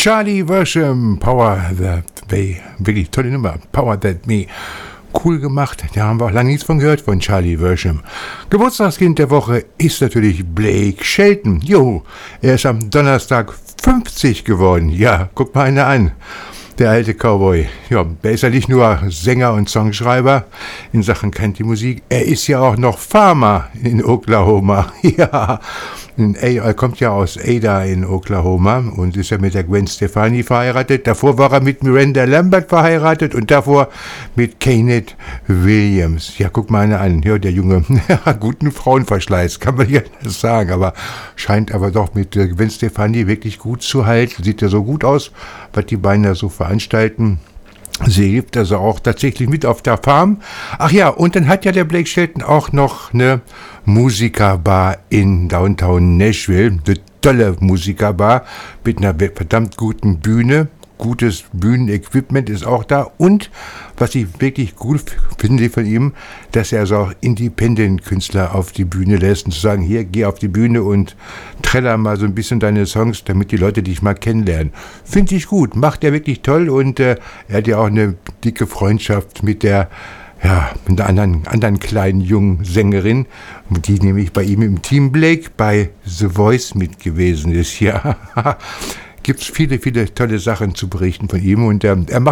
Charlie Worsham, Power That Way. Wirklich tolle Nummer. Power That Me. Cool gemacht. Da haben wir auch lange nichts von gehört von Charlie Worsham. Geburtstagskind der Woche ist natürlich Blake Shelton. Jo, er ist am Donnerstag 50 geworden. Ja, guck mal einer an. Der alte Cowboy. Ja, der ist ja nicht nur Sänger und Songschreiber in Sachen Country-Musik. Er ist ja auch noch Farmer in Oklahoma. Ja, er kommt ja aus Ada in Oklahoma und ist ja mit der Gwen Stefani verheiratet. Davor war er mit Miranda Lambert verheiratet und davor mit Kenneth Williams. Ja, guck mal einer an. Ja, der Junge, guten Frauenverschleiß, kann man ja nicht sagen, aber scheint aber doch mit Gwen Stefani wirklich gut zu halten. Sieht ja so gut aus, was die beiden da so veranstalten. Sie hilft also auch tatsächlich mit auf der Farm. Ach ja, und dann hat ja der Blake Shelton auch noch eine Musikerbar in Downtown Nashville. Eine tolle Musikerbar mit einer verdammt guten Bühne. Gutes Bühnenequipment ist auch da. Und was ich wirklich gut finde von ihm, dass er also auch Independent-Künstler auf die Bühne lässt und zu sagen, hier, geh auf die Bühne und treller mal so ein bisschen deine Songs, damit die Leute dich mal kennenlernen. Finde ich gut, macht er wirklich toll und er hat ja auch eine dicke Freundschaft mit der mit einer anderen kleinen jungen Sängerin, die nämlich bei ihm im Team Blake bei The Voice mit gewesen ist. Ja, gibt es viele, viele tolle Sachen zu berichten von ihm und er macht